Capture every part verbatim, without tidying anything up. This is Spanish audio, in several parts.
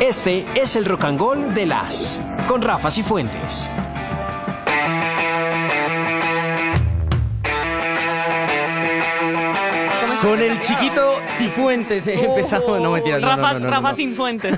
Este es el Rock and Roll de las con Rafa Cifuentes. Con el chiquito Cifuentes eh, Oh, empezamos. No, mentira, no, Rafa, no, no, no, Rafa no. Cifuentes.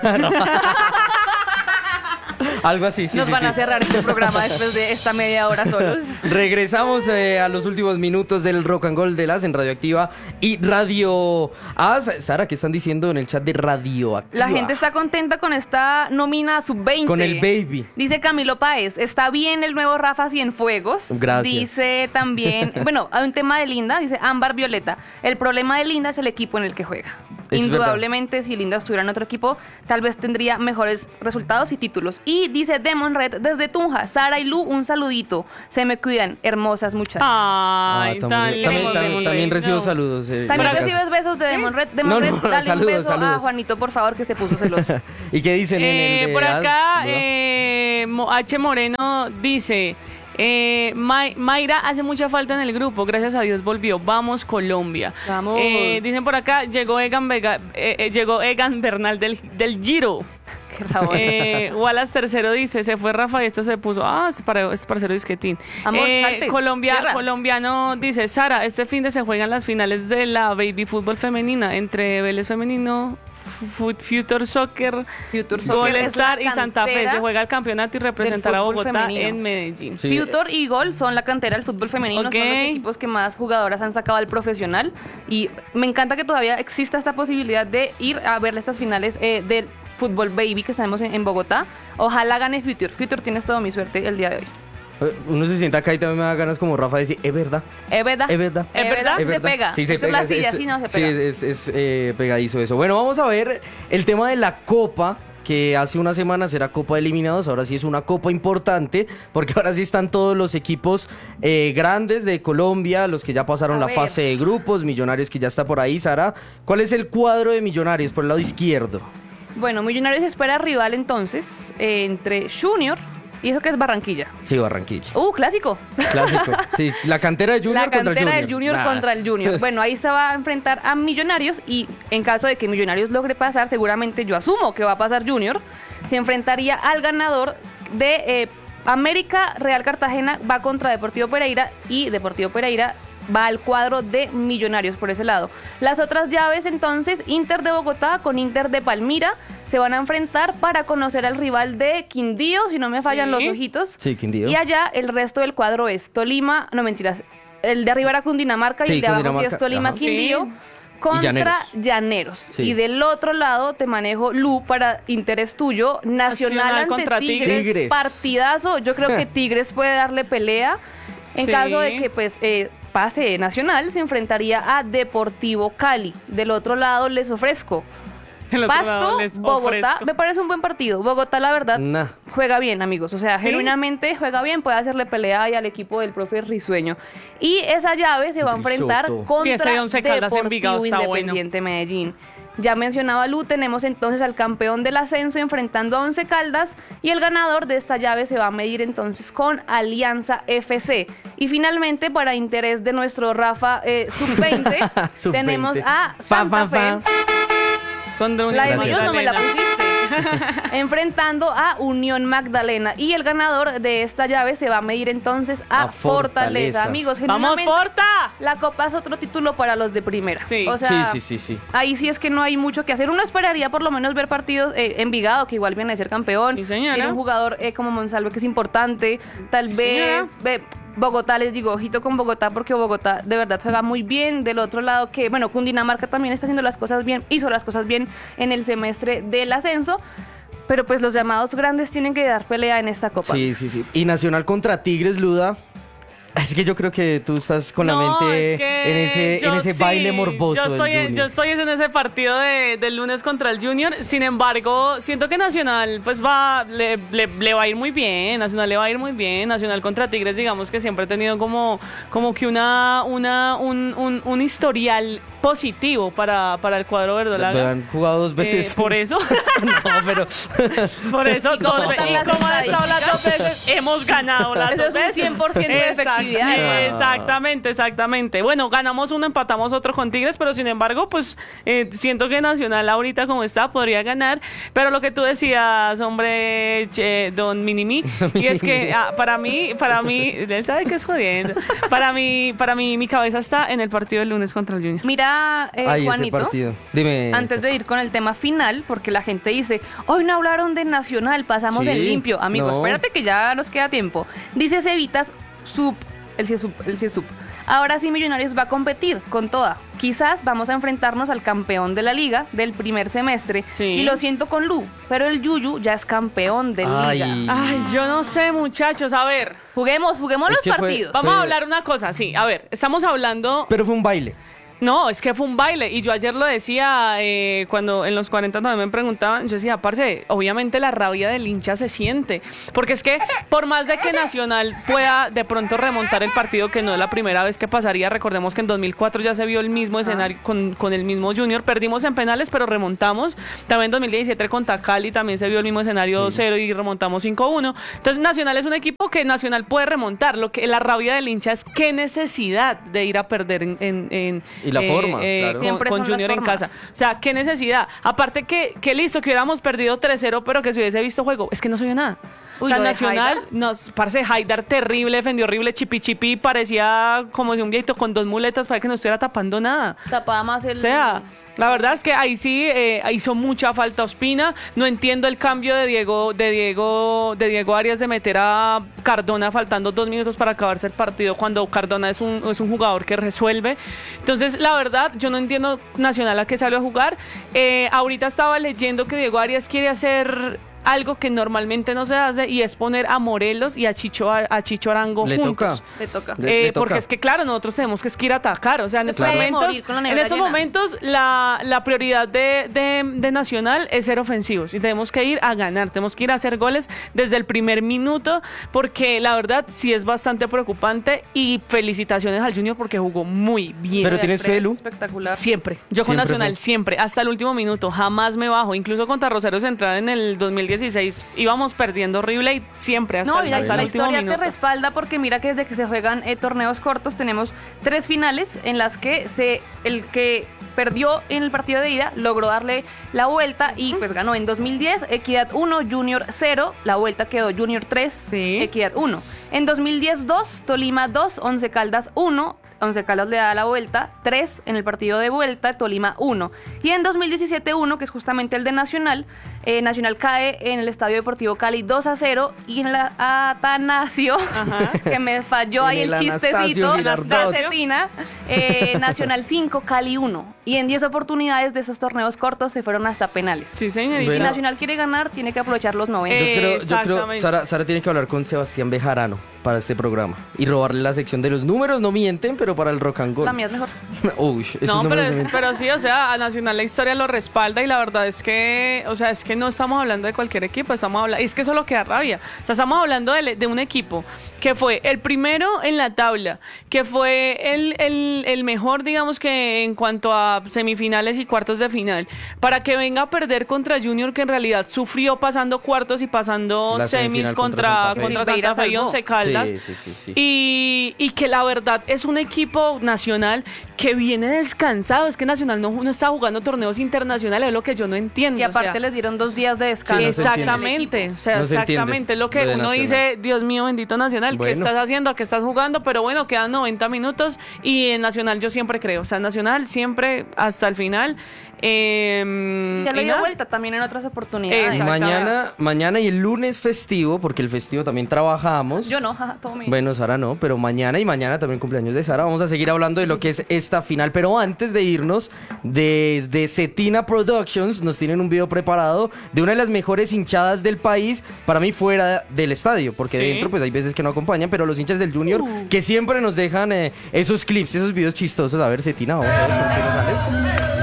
Algo así, sí, Nos sí, van sí. a cerrar este programa después de esta media hora solos. Regresamos eh, a los últimos minutos del Rock and Roll de las en Radioactiva y Radio A. Sara, ¿qué están diciendo en el chat de Radioactiva? La gente está contenta con esta nómina sub veinte. Con el baby. Dice Camilo Páez, está bien el nuevo Rafa Cienfuegos. Gracias. Dice también, bueno, hay un tema de Linda, dice Ámbar Violeta. El problema de Linda es el equipo en el que juega. Es Indudablemente, si Linda estuviera en otro equipo, tal vez tendría mejores resultados y títulos. Y dice Demon Red desde Tunja, Sara y Lu, un saludito. Se me cuidan, hermosas muchachas. Ay, Ah, tan también, también, Demon también, Red. también recibo No. saludos. eh, También en este recibes besos de Demon Red. Demon No, Red, no, dale saludos, un beso saludos. a Juanito, por favor, que se puso celoso. caso. ¿Y qué dicen en Eh, el de por As, acá, Duda? eh, Mo- H. Moreno dice: eh, May- Mayra hace mucha falta en el grupo, gracias a Dios volvió. Vamos, Colombia. Vamos. Eh, dicen por acá: llegó Egan, Vega, eh, eh, llegó Egan Bernal del, del Giro. Qué rabón. Eh, Wallace tercero dice: se fue Rafa y esto se puso. Ah, este, para, este parcero disquetín. Amor, Eh, salte, Colombia, cierra. colombiano dice: Sara, este fin de se juegan las finales de la baby fútbol femenina entre Vélez Femenino, Fu- Future Soccer, Future Soccer Gol es Star la y Santa Fe. cantera Se juega el campeonato y representar a fútbol Bogotá femenino. en Medellín. Sí. Future y Gol son la cantera del fútbol femenino, Ok. son los equipos que más jugadoras han sacado al profesional y me encanta que todavía exista esta posibilidad de ir a ver estas finales eh, del fútbol baby que tenemos en, en Bogotá. Ojalá gane Future. Future, tienes toda mi suerte el día de hoy. Eh, Uno se sienta acá y también me da ganas como Rafa de decir, es verdad. Es verdad. Es verdad. Es verdad. Es Se verdad. pega. Sí, se Esto es pega. la silla, es- sí, no se sí, pega. es, es, es, eh, pegadizo eso. Bueno, vamos a ver el tema de la Copa, que hace unas semanas era Copa de Eliminados, ahora sí es una Copa importante, porque ahora sí están todos los equipos eh, grandes de Colombia, los que ya pasaron A la ver. fase de grupos, Millonarios que ya está por ahí. Sara, ¿cuál es el cuadro de Millonarios por el lado izquierdo? Bueno, Millonarios espera rival entonces eh, entre Junior y eso que es Barranquilla. Sí, Barranquilla. Uh, clásico. Clásico. Sí, la cantera de Junior La contra el cantera Junior. del Junior Nah. contra el Junior. Bueno, ahí se va a enfrentar a Millonarios y en caso de que Millonarios logre pasar, seguramente yo asumo que va a pasar Junior, se enfrentaría al ganador de eh, América Real Cartagena, va contra Deportivo Pereira y Deportivo Pereira va al cuadro de Millonarios por ese lado. Las otras llaves entonces, Inter de Bogotá con Inter de Palmira, se van a enfrentar para conocer al rival de Quindío, si no me fallan Sí. los ojitos. Sí, Quindío. Y allá el resto del cuadro es Tolima, no mentiras, el de arriba era Cundinamarca Sí, y el de abajo sí Cundinamarca, es Tolima, ajá. Quindío. Sí. Contra Y Llaneros. Llaneros. Sí. Y del otro lado te manejo Lu para interés tuyo. Nacional, Nacional ante contra Tigres. Tigres. Partidazo. Yo creo que Tigres puede darle pelea. En Sí. caso de que pues eh, pase Nacional, se enfrentaría a Deportivo Cali. Del otro lado les ofrezco El otro Pasto, lado les Bogotá. ofrezco. Me parece un buen partido. Bogotá, la verdad, Nah. juega bien, amigos. O sea, ¿Sí? genuinamente juega bien. Puede hacerle pelea ahí al equipo del profe Risueño. Y esa llave se va a enfrentar Risotto. Y ese contra Once Caldas Envigado Deportivo está bueno. Independiente Medellín. Ya mencionaba Lu, tenemos entonces al campeón del ascenso enfrentando a Once Caldas y el ganador de esta llave se va a medir entonces con Alianza F C. Y finalmente, para interés de nuestro Rafa eh, sub veinte, Sub tenemos veinte. a Fan, Santa fan, Fe. fan. Contra un La de Gracias. Muñoz no me la Magdalena. pusiste. Enfrentando a Unión Magdalena. Y el ganador de esta llave se va a medir entonces a, A Fortaleza. Fortaleza. Amigos, ¡Vamos, genuinamente, Forta! la Copa es otro título para los de primera. Sí. O sea, Sí, sí, sí, sí. ahí sí es que no hay mucho que hacer. Uno esperaría por lo menos ver partidos eh, Envigado, que igual viene a ser campeón. Sí, señora. Tiene un jugador eh, como Monsalve que es importante. Tal Sí, vez señora. ve, Bogotá, les digo, ojito con Bogotá porque Bogotá de verdad juega muy bien. Del otro lado que, bueno, Cundinamarca también está haciendo las cosas bien, hizo las cosas bien en el semestre del ascenso. Pero pues los llamados grandes tienen que dar pelea en esta Copa. Sí, sí, sí. Y Nacional contra Tigres, Luda. Es que yo creo que tú estás con la No, mente es que en ese, yo en ese sí, baile morboso Yo del estoy, Junior. yo estoy en ese partido de, del lunes contra el Junior. Sin embargo, siento que Nacional pues va le, le, le va a ir muy bien. Nacional le va a ir muy bien. Nacional contra Tigres, digamos que siempre ha tenido como, como que una, una un, un, un historial positivo para, para el cuadro verdolaga. Han jugado dos veces. Eh, por eso. No, pero... Por eso, ¿Y cómo dos están ve- las y como han estado las dos estadísticas? veces, hemos ganado las Eso dos es un veces. cien por ciento de Exact- efectividad. Exactamente, exactamente. Bueno, ganamos uno, empatamos otro con Tigres, pero sin embargo, pues eh, siento que Nacional ahorita como está podría ganar. Pero lo que tú decías, hombre, che, don Minimi, y es que ah, para mí, para mí, él sabe que es jodiendo. Para mí, para mí, mi cabeza está en el partido del lunes contra el Junior. Mira, eh, Ay, ese Juanito, partido. Dime. antes de ir con el tema final, porque la gente dice, hoy no hablaron de Nacional, pasamos Sí, en limpio. Amigos, no. espérate que ya nos queda tiempo. Dice Cevitas, sub, el CIESUB, el CIESUB. Ahora sí Millonarios va a competir con toda. Quizás vamos a enfrentarnos al campeón de la liga del primer semestre. Sí. Y lo siento con Lu, pero el Yuyu ya es campeón de Ay. liga. Ay, yo no sé, muchachos, a ver. Juguemos, juguemos Es los que fue- partidos. Vamos Fue- a hablar una cosa, sí. A ver, estamos hablando. Pero fue un baile. No, es que fue un baile. Y yo ayer lo decía eh, cuando en los cuarenta también me preguntaban. Yo decía, parce, obviamente la rabia del hincha se siente. Porque es que por más de que Nacional pueda de pronto remontar el partido, que no es la primera vez que pasaría. Recordemos que en dos mil cuatro ya se vio el mismo escenario con, con el mismo Junior. Perdimos en penales, pero remontamos. También en dos mil diecisiete contra Cali también se vio el mismo escenario cero y remontamos cinco uno. Entonces Nacional es un equipo que Nacional puede remontar. Lo que la rabia del hincha es qué necesidad de ir a perder en... en, en Y la forma, claro. con, Siempre con son las Junior en formas. casa. O sea, qué necesidad. Aparte que, que listo, que hubiéramos perdido tres cero, pero que se hubiese visto juego. Es que no se vio nada. Uy, o sea, lo de Nacional, Haidar. nos parece Haidar terrible, defendió horrible, chipi chipi, parecía como si un viejito con dos muletas para que no estuviera tapando nada. Tapaba más el... O sea, la verdad es que ahí sí eh, hizo mucha falta Ospina. No entiendo el cambio de Diego, de Diego, de Diego Arias de meter a Cardona faltando dos minutos para acabarse el partido cuando Cardona es un, es un jugador que resuelve. Entonces, la verdad, yo no entiendo Nacional a qué salió a jugar. Eh, ahorita estaba leyendo que Diego Arias quiere hacer algo que normalmente no se hace y es poner a Morelos y a Chicho, a, a Chicho Arango Le juntos. toca. Le toca. Le- Eh, le toca. porque es que claro, nosotros tenemos que es que ir a atacar, o sea, en estos puede momentos, morir con la en nevera estos llena. momentos la, la prioridad de, de, de Nacional es ser ofensivos y tenemos que ir a ganar, tenemos que ir a hacer goles desde el primer minuto, porque la verdad sí es bastante preocupante y felicitaciones al Junior porque jugó muy bien. Pero El tienes Alfredo fe, es Lu? Espectacular. Siempre, yo con Siempre Nacional, fue. siempre, hasta el último minuto, jamás me bajo, incluso contra Rosario Central en el dos mil dieciséis íbamos perdiendo horrible y siempre hasta, No, el- y la, hasta la el último historia te minuto. respalda porque mira que desde que se juegan eh, torneos cortos tenemos tres finales en las que se el que perdió en el partido de ida logró darle la vuelta y pues ganó en dos mil diez Equidad uno, Junior cero, la vuelta quedó Junior tres, Sí. Equidad uno. En dos mil diez dos, Tolima dos, Once Caldas uno, Once Caldas le da la vuelta, tres en el partido de vuelta, Tolima uno. Y en dos mil diecisiete uno, que es justamente el de Nacional, eh, Nacional cae en el Estadio Deportivo Cali dos a cero y en la Atanasio, que me falló En ahí el el chistecito, Anastasio Girardot. la asesina, eh, Nacional cinco, Cali uno. Y en diez oportunidades de esos torneos cortos se fueron hasta penales. Sí, señor. Y Bueno. si Nacional quiere ganar, tiene que aprovechar los noventa. Yo Eh, creo, yo creo, exactamente. Sara, Sara tiene que hablar con Sebastián Bejarano para este programa y robarle la sección de los números, no mienten, pero para el rock and roll. La mía es mejor. Uy, esos No, pero, números es- no mienten. pero sí, o sea, a Nacional la historia lo respalda y la verdad es que, o sea, es que no estamos hablando de cualquier equipo, estamos hablando, es que eso es lo que da rabia. O sea, estamos hablando de, de un equipo que fue el primero en la tabla, que fue el, el, el mejor, digamos que en cuanto a semifinales y cuartos de final, para que venga a perder contra Junior, que en realidad sufrió pasando cuartos y pasando La semis semifinal contra, contra contra, Santa Fe. Silveira Santa Fe y salvó. Once Caldas. Sí, sí, sí, sí. Y, y que la verdad es un equipo nacional que viene descansado. Es que Nacional no, no está jugando torneos internacionales, es lo que yo no entiendo. Y o aparte sea, les dieron dos días de Sí, descanso. no se entiende. exactamente, o sea, No se entiende exactamente. Es lo que lo de uno Nacional. dice, Dios mío, bendito Nacional, ¿qué Bueno. estás haciendo? ¿A qué estás jugando? Pero bueno, quedan noventa minutos y en Nacional yo siempre creo. O sea, Nacional siempre hasta el final. Eh, Ya le y dio nada. vuelta también en otras oportunidades. Exacto. Mañana, mañana y el lunes festivo, porque el festivo también trabajamos. Yo no, jaja, todo bien. Bueno, Sara no, pero mañana y mañana también cumpleaños de Sara. Vamos a seguir hablando de lo que es esta final. Pero antes de irnos, desde Cetina Productions nos tienen un video preparado de una de las mejores hinchadas del país, para mí fuera del estadio, porque Sí. dentro pues hay veces que no acompañan, pero los hinchas del Junior que siempre nos dejan eh, esos clips, esos videos chistosos. A ver, Cetina, vamos a ver con qué nos sales.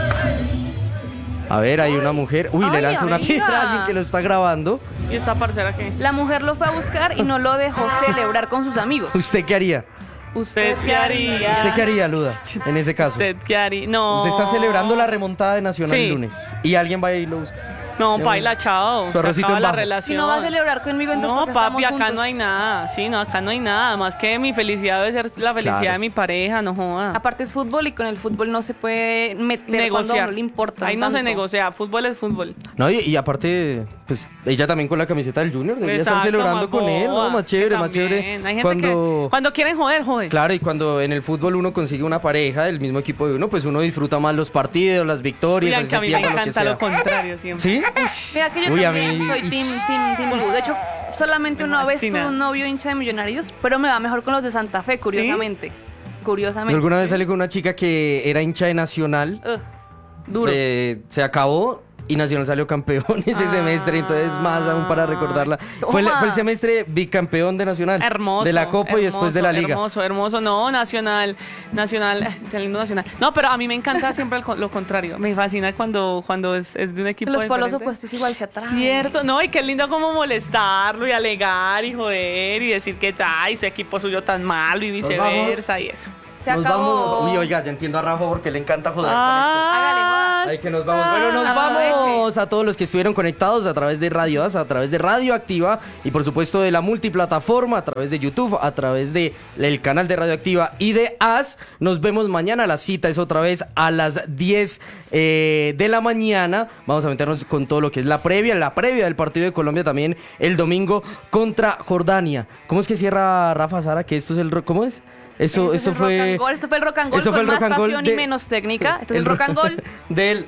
A ver, hay una mujer. Uy, le Ay, lanza una amiga. piedra a alguien que lo está grabando. ¿Y esta parcera qué? La mujer lo fue a buscar y no lo dejó celebrar con sus amigos. ¿Usted qué haría? ¿Usted qué haría? ¿Usted qué haría, Luda, en ese caso? ¿Usted qué haría? No. Usted está celebrando la remontada de Nacional Sí. el lunes y alguien va y lo busca. No, Yo- paila, chao. Su Se arrocito acaba en la bajo. relación. Si no va a celebrar conmigo, entonces No, ¿por qué papi, estamos acá juntos? no hay nada. Sí, no, acá no hay nada. Más que mi felicidad debe ser la felicidad Claro. de mi pareja, no joda. Aparte es fútbol y con el fútbol no se puede meter cuando a Negociar. uno le importa. Ahí no se tanto. negocia. Fútbol es fútbol. No, y, y aparte, pues ella también con la camiseta del Junior debería estar Exacto, celebrando más con él, ¿no? boba. Más chévere, Que más chévere. también. Hay gente Cuando... que cuando quieren joder, joder. Claro, y cuando en el fútbol uno consigue una pareja del mismo equipo de uno, pues uno disfruta más los partidos, las victorias. Oigan, así que a mí me pierda lo que encanta sea. lo contrario siempre. ¿Sí? Mira que yo Uy, a también mí- soy team, team, team Blue. De hecho, solamente Me una vez tuve fascina. un novio hincha de Millonarios, pero me va mejor con los de Santa Fe, curiosamente. Curiosamente. Yo alguna vez salí con una chica que era hincha de Nacional, Ugh, duro. eh, se acabó y Nacional salió campeón ese Ah. semestre, entonces más aún para recordarla. Fue el, Toma. fue el semestre bicampeón de Nacional. Hermoso. De la Copa y después de la hermoso, Liga. Hermoso, hermoso. No, Nacional. Nacional. eh, Qué lindo Nacional. No, pero a mí me encanta siempre el co- lo contrario. Me fascina cuando, cuando es, es de un equipo Los polos diferente. opuestos igual se atraen. Cierto, no, y qué lindo como molestarlo y alegar y joder y decir que tal, y su equipo suyo tan malo y viceversa y eso. Se Nos acabó. vamos. Uy, oiga, ya entiendo a Rafa porque le encanta joder Hágale, Ah, jodas. con esto. Ay, que nos vamos. Bueno, nos Ah, vamos a todos los que estuvieron conectados a través de Radio As, a través de Radio Activa y por supuesto de la multiplataforma, a través de YouTube, a través de el canal de Radio Activa y de As. Nos vemos mañana. La cita es otra vez a las diez eh, de la mañana. Vamos a meternos con todo lo que es la previa, la previa del partido de Colombia también el domingo contra Jordania. ¿Cómo es que cierra Rafa Sara? Que esto es el ro- ¿cómo es? Eso, Ese eso es el rock fue. and roll. Esto fue el rock and roll Eso fue con el rock más and roll pasión de- y menos técnica. Este es el ro- rock and roll. Del.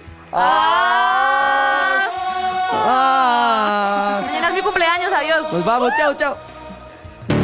¡Ah! Ah. Mañana es mi cumpleaños, adiós. Nos vamos, chao, chao.